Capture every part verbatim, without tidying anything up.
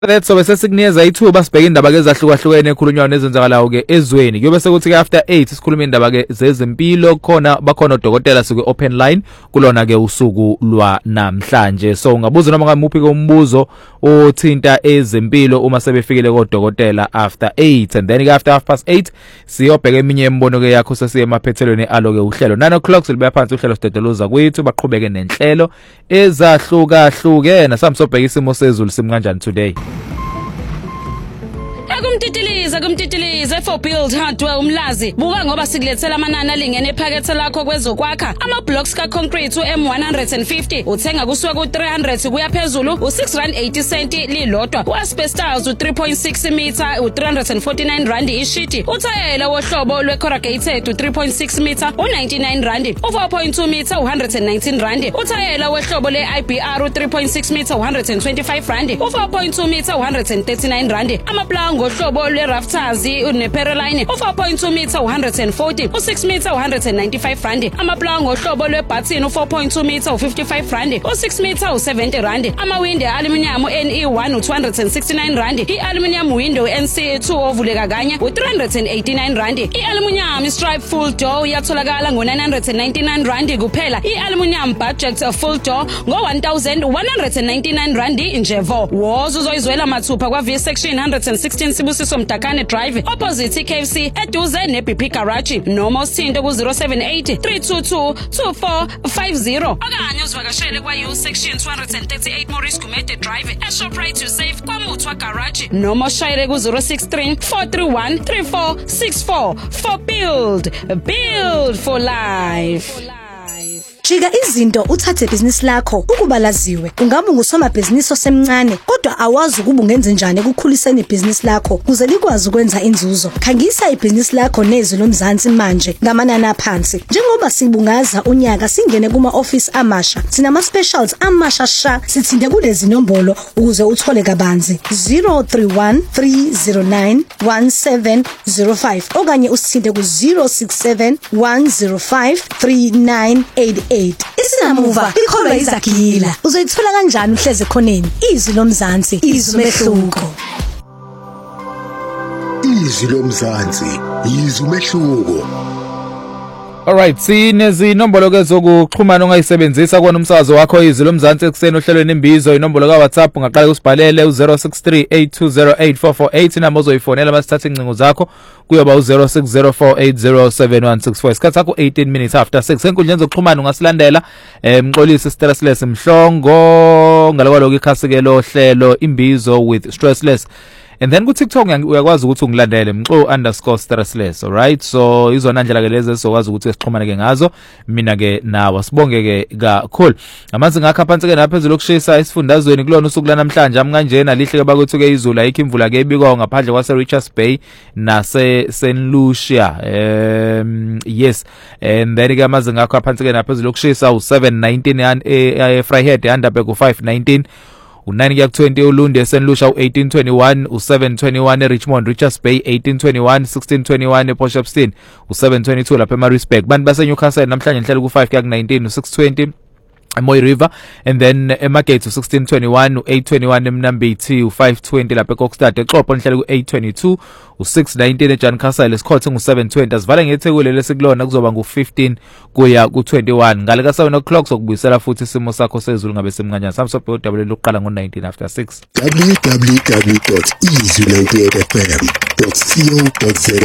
Let's so bese sikunikeza ithuba sibheke indaba ke ezahlukahlukene ekhulunywa nezenzakalayo ke ezweni kuyobe sekuthi ke after eight sikhuluma indaba ke zezempilo khona bakhona odokotela suke open line kulona ke usuku lwa namhlanje so ungabuza noma ngamuphi ke umbuzo othinta ezempilo uma sebefikile kodokotela after eight and then ke after half past eight siyobheka eminye imbono ke yakho sesiye emaphethelweni alo ke uhlelo nine o'clock silibaya phansi uhlelo sidedeluza kwethu baqhubeke nenhlelo ezahlukahlukene samsobheka isimo sezulu simkanjani today. Kumtitiliza kumtitiliza for build hardware umlazi buka ngoba sikulethela amanani alingene ephakethe lakho kwezokwakha ama blocks ka concrete u M one fifty uthenga kusuka ku three hundred kuya phezulu u six rand eighty cent lilodwa u asbestos u three point six meter u three hundred forty-nine rand ishiti uthayela wohlobo lwe corrugated u three point six meter u ninety-nine rand u four point two meter u one hundred nineteen rand uthayela wohlobo le I B R u three point six meter u one hundred twenty-five rand u four point two meter u one hundred thirty-nine rand ama plango hlobo le rafters unepereline u four point two meter u one hundred forty u six meter u one hundred ninety-five rand amaplango hlobo lwebathini u four point two meter u fifty-five rand u six meter u seventy rand amawindi aluminium N E one u two hundred sixty-nine rand ialuminium window N C two ovuleka kanye u three hundred eighty-nine rand ialuminium stripe full door yatholakala ngo nine hundred ninety-nine rand kuphela ialuminium budget full door ngo one thousand one hundred ninety-nine rand injevo wozo uzoyizwela mathupha kwa V section one hundred sixteen Sibusiso Mtakane Drive opposite K F C eduze ne B P Garage noma usithinto ku zero seven eight three two two two four five zero okanye uzivakashele kwa U section two hundred thirty-eight Maurice Gumede Drive eShoprite to save kwa Muthwa Garage noma shayele ku zero six three four three one three four six four for build build for life. Jika izinto uthathe business lakho ukuba laziwe ungabe ngusoma business osemncane kodwa awazi ukuba ungenze njani ekukhuliseni business lakho kuze likwazi ukwenza inzuzo khangisa ibusiness lakho nezwi lomzansi manje ngamanani aphansi njengoba sibungaza unyaka singene kuma office amasha sinama specials amasha sha sithinde kulezi nombolo ukuze uthole kabanzi zero three one three zero nine one seven zero five okanye usithinde ku zero six seven one zero five three nine eight eight. Isinamuva ikholwa izakhila uzoyithola kanjani uhleze khoneni izwi lomzansi izwi mehluko izwi lomzansi izwi mehluko. Alright sinezi inombolo ke zokuxhumana ongayisebenzisa kona umsakazo wakho izwi lomzansi ekseni ohlelweni imbizo inombolo ka WhatsApp ungaqala usibhalele u zero six three eight two zero eight four four eight namba ozoyifonela masithatha incingo zakho kuyoba u zero six zero four eight zero seven one six four isikhathi sakho eighteen minutes after six enkundleni zokuxhumana ungasilandela emxolisi stressless mhlongo ngalokwaloko ikhasi lo hlelo imbizo with stressless. And then ku TikTok uyakwazi ukuthi ungilandele mxo underscore stressless. Alright, so izona ndlela ke lezi ezokwazi ukuthi sixhumane ke ngazo mina ke nawe sibonge ke kakhulu amanzi ngakho phansi ke naphezulu okushisa isifundazweni kulona usuku lanamhlanje amkanjena lihle ke bakwethu ke izulu ayikho imvula ke ebikwa ngaphandle kwase Richards Bay nase Saint Lucia um yes and then ke amanzi ngakho phansi ke naphezulu okushisa u seven nineteen e Vryheid Andabek u five nineteen u nine kuya twenty uLunde Saint Lucia u eighteen twenty-one u seven twenty-one eRichmond Richards Bay eighteen twenty-one sixteen twenty-one ePortshepstone u seven twenty-two lapha eMaritzburg bantu base Newcastle namhlanje inhlelo ku five kuya nineteen u six twenty Moy River and then eMarket u sixteen twenty-one u eight twenty-one eMnambithi u five twenty lapha eKokstad eXhopho inhlelo ku eight twenty-two u six nineteen eJan Castle eScotting u seven twenty asivale ngethekwele lesikulona kuzoba ngu fifteen kuya ku twenty-one ngale ka seven o'clock sokubuyisela futhi isimo sakho sezulu ngabe semncanyana samsobhe uDW lokuqala ngo nineteen after six w w w dot izwi ninety-eight f m dot co dot za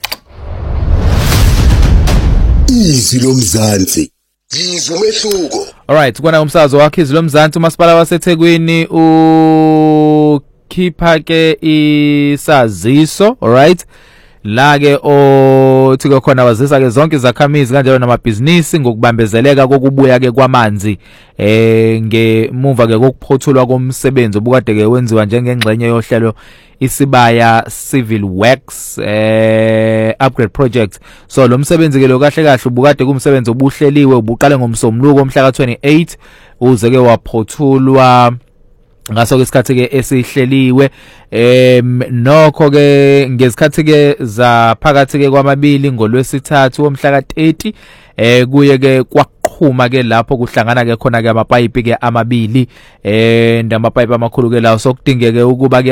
izwi lomzansi izwi mehluko. Alright kwana umsakazo wakhe izwi lomzansi umasipala waseThekwini ukhipha ke isaziso. Alright la ke othike khona wazisa ke zonke izakhamizi kanjalo namabhizinisi ngokubambezeleka kokubuya ke kwamanzi eh ngemuva ke kokuphothulwa komsebenzi obukade ke wenziwa njengengxenye yohlelo isibaya civil works eh upgrade project. So lo msebenzi ke lo kahle kahle ubukade kumsebenzi obuhleliwe ubuqale ngomsombuluko omhla ka twenty-eight uze ke waphothulwa ngaso ke isikhathi ke esihleliwe em nokho ke ngesikhathi ke za phakathi ke kwamabili ngolwesithathu omhla ka thirty eh kuye ke kwaqhubeka kuyaphuma ke lapho kuhlangana ke khona ke amapipe ke amabili eh ndamapipe amakhulu ke lawo sokudingeke ukuba